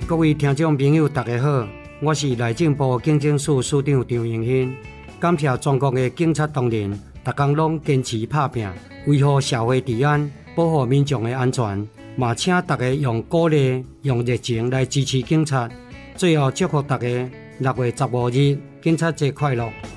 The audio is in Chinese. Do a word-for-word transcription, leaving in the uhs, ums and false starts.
各位听众朋友，大家好，我是内政部警政署署长张永新。感谢全国的警察同仁，逐工拢坚持打拼，维护社会治安，保护民众的安全。嘛，请大家用鼓励、用热情来支持警察。最后，祝福大家六月十五日警察节快乐！